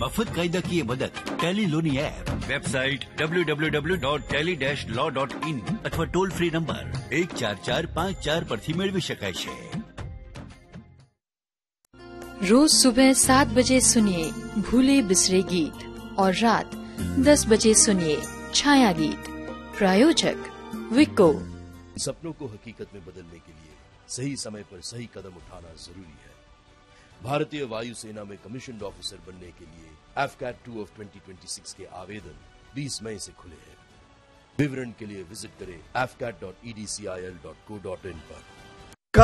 मफत कायदा की मदद ટેલી લોની એપ, વેબસાઇટ www.teli-law.in અથવા ટોલ ફ્રી નંબર 14454 પરથી મેળવી શકાય છે। रोज सुबह 7 बजे सुनिए भूले बिसरे गीत और रात 10 बजे सुनिए छाया गीत। प्रायोजक विको। सपनों को हकीकत में बदलने के लिए सही समय पर सही कदम उठाना जरूरी है। भारतीय वायुसेना में कमीशन्ड ऑफिसर बनने के लिए AFCAT 2 of 2026 के आवेदन 20 मई से खुले हैं। विवरण के लिए विजिट करें afcat.edcil.co.in पर।